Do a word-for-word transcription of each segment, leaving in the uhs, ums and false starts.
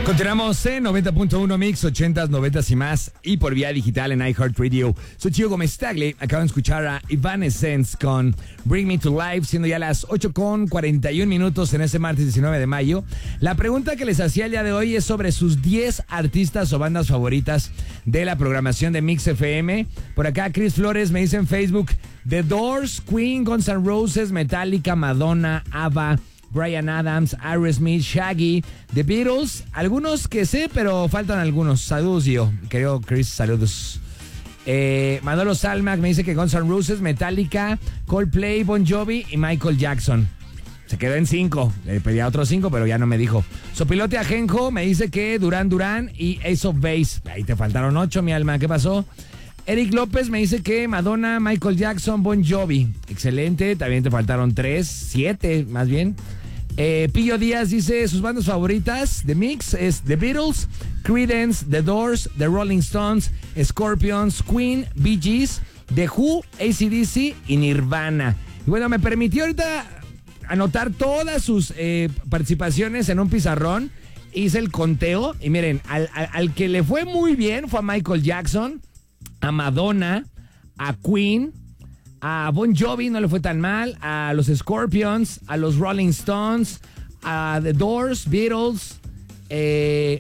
Continuamos en noventa punto uno Mix, ochentas, noventas y más, y por vía digital en iHeartRadio. Soy Chico Gómez Tagle. Acaban de escuchar a Evanescence con Bring Me to Life, siendo ya las ocho con cuarenta y un minutos en este martes diecinueve de mayo. La pregunta que les hacía el día de hoy es sobre sus diez artistas o bandas favoritas de la programación de Mix F M. Por acá Chris Flores me dice en Facebook: The Doors, Queen, Guns N' Roses, Metallica, Madonna, ABBA, Bryan Adams, Aerosmith, Shaggy, The Beatles, algunos que sé, pero faltan algunos. Saludos, yo, querido Chris, saludos. Eh, Manolo Salmac me dice que Guns N' Roses, Metallica, Coldplay, Bon Jovi y Michael Jackson. Se quedó en cinco, le pedía otros cinco, pero ya no me dijo. Sopilote Ajenjo me dice que Duran Duran y Ace of Base. Ahí te faltaron ocho, mi alma, ¿qué pasó? Eric López me dice que Madonna, Michael Jackson, Bon Jovi. Excelente, también te faltaron tres, siete más bien. Eh, Pillo Díaz dice sus bandas favoritas de Mix es The Beatles, Creedence, The Doors, The Rolling Stones, Scorpions, Queen, Bee Gees, The Who, A C D C y Nirvana. Y bueno, me permitió ahorita anotar todas sus eh, participaciones en un pizarrón. Hice el conteo y miren, al, al, al que le fue muy bien fue a Michael Jackson, a Madonna, a Queen, a Bon Jovi no le fue tan mal, a los Scorpions, a los Rolling Stones, a The Doors, Beatles, eh,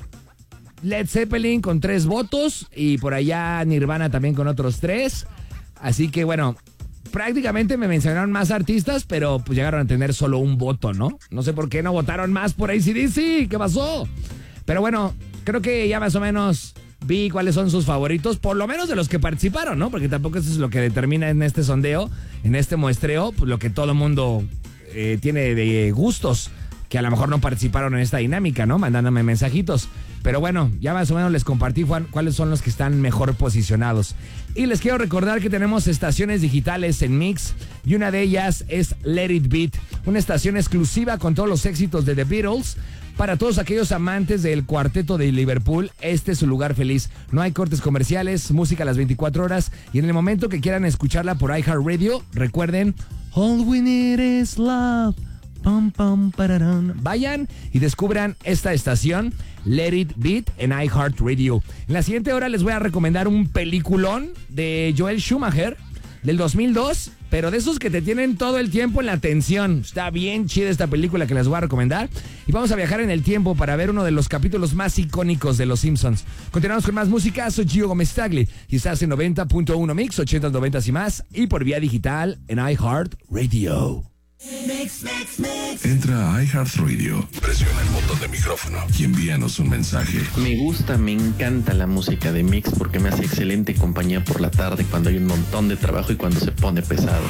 Led Zeppelin con tres votos y por allá Nirvana también con otros tres. Así que bueno, prácticamente me mencionaron más artistas, pero pues llegaron a tener solo un voto, ¿no? No sé por qué no votaron más por A C D C, ¿qué pasó? Pero bueno, creo que ya más o menos vi cuáles son sus favoritos, por lo menos de los que participaron, ¿no? Porque tampoco eso es lo que determina en este sondeo, en este muestreo, pues lo que todo el mundo eh, tiene de gustos, que a lo mejor no participaron en esta dinámica, ¿no? Mandándome mensajitos. Pero bueno, ya más o menos les compartí Juan, cuáles son los que están mejor posicionados. Y les quiero recordar que tenemos estaciones digitales en Mix, y una de ellas es Let It Beat, una estación exclusiva con todos los éxitos de The Beatles. Para todos aquellos amantes del cuarteto de Liverpool, este es su lugar feliz. No hay cortes comerciales, música a las veinticuatro horas, y en el momento que quieran escucharla por iHeartRadio, recuerden, All we need is love. Pam, pam, pararán. Vayan y descubran esta estación, Let It Beat, en iHeartRadio. En la siguiente hora les voy a recomendar un peliculón de Joel Schumacher del dos mil dos, pero de esos que te tienen todo el tiempo en la atención. Está bien chida esta película que les voy a recomendar. Y vamos a viajar en el tiempo para ver uno de los capítulos más icónicos de Los Simpsons. Continuamos con más música. Soy Gio Gómez Tagle y estás en noventa punto uno Mix, ochentas, noventas y más, y por vía digital en iHeartRadio. Mix, mix, mix. Entra a iHeartRadio, presiona el botón de micrófono y envíanos un mensaje. Me gusta, me encanta la música de Mix porque me hace excelente compañía por la tarde cuando hay un montón de trabajo y cuando se pone pesado.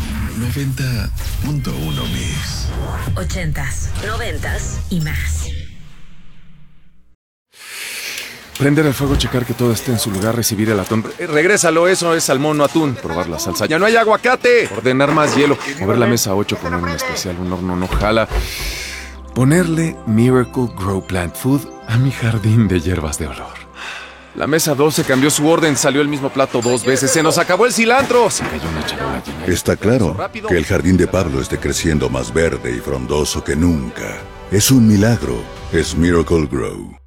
noventa punto uno Mix. Ochentas, noventas y más. Prender el fuego, checar que todo esté en su lugar, recibir el atún. Eh, regrésalo, eso es salmón, no atún. Probar la salsa. ¡Ya no hay aguacate! Ordenar más hielo. Mover la mesa ocho, poner un especial, un horno no jala. Ponerle Miracle Grow Plant Food a mi jardín de hierbas de olor. La mesa doce cambió su orden, salió el mismo plato dos veces. ¡Se nos acabó el cilantro! Se cayó una charola llena. Está claro que el jardín de Pablo esté creciendo más verde y frondoso que nunca. Es un milagro. Es Miracle Grow.